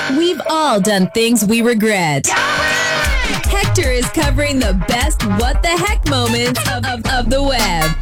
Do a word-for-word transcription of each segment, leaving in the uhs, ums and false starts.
We've all done things we regret. Hector is covering the best what the heck moments of, of, of the web.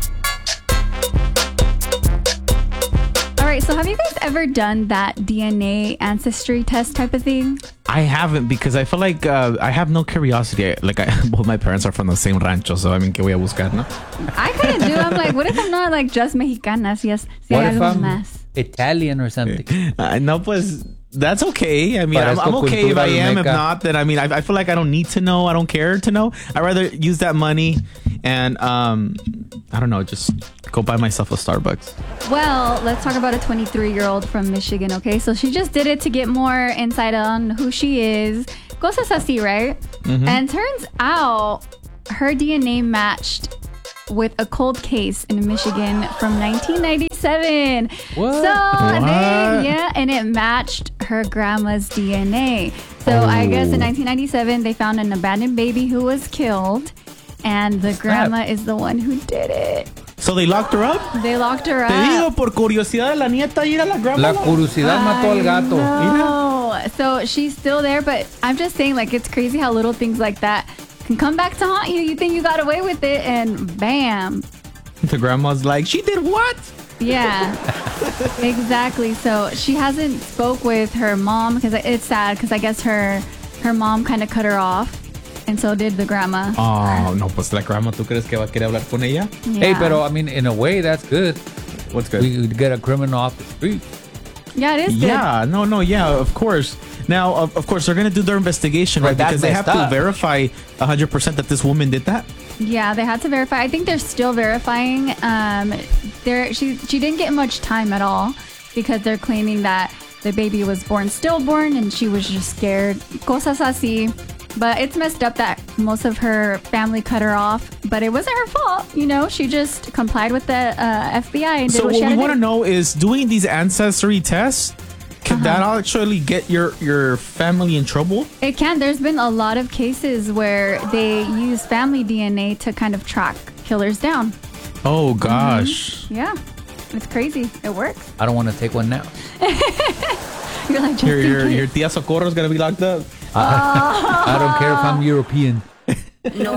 All right, so have you guys ever done that D N A ancestry test type of thing? I haven't because I feel like uh, I have no curiosity. Like, I, both my parents are from the same rancho, so I mean, ¿qué voy a buscar, no? I kind of do. I'm like, what if I'm not like just Mexicana? Si, es, si What hay if algo I'm más? Italian or something? Uh, no, pues, that's okay. I mean, I'm, I'm okay if I am. If not, then I mean, I, I feel like I don't need to know. I don't care to know. I'd rather use that money and, um, I don't know, just go buy myself a Starbucks. Well, let's talk about a twenty-three-year-old from Michigan, okay? So she just did it to get more insight on who she is. Cosas así, right? Mm-hmm. And turns out her D N A matched with a cold case in Michigan from nineteen ninety-seven. What? So, What? They, yeah, and it matched her grandma's D N A. So Oh. I guess in nineteen ninety-seven, they found an abandoned baby who was killed, and the grandma is the one who did it. So they locked her up? They locked her Te digo, up. por curiosidad de la nieta ir a la grandma. La curiosidad mató al gato. No. So she's still there, but I'm just saying, like, it's crazy how little things like that can come back to haunt you. You think you got away with it, and bam. The grandma's like, she did what? Yeah, exactly. So she hasn't spoke with her mom because it's sad because I guess her her mom kind of cut her off, and so did the grandma. Oh, no, pues la grandma, ¿tú crees que va a querer hablar con ella? Yeah. Hey, pero I mean, in a way, that's good. What's good? We get a criminal off the street. Yeah, it is good. Yeah, no, no, yeah, of course. Now, of, of course, they're going to do their investigation, right? Right, that's Because they have messed to up. verify one hundred percent that this woman did that. Yeah, they had to verify. I think they're still verifying. Um, there, she she didn't get much time at all because they're claiming that the baby was born stillborn and she was just scared. Cosas así. But it's messed up that most of her family cut her off. But it wasn't her fault, you know. She just complied with the uh, F B I and did So what, what she had we to want to do. know is doing these ancestry tests, can that actually get your, your family in trouble? It can. There's been a lot of cases where they use family D N A to kind of track killers down. Oh, gosh. Yeah, it's crazy. It works. I don't want to take one now. You're like, just Your, in your, case. your tia Socorro's going to be locked up. I don't care if I'm European. No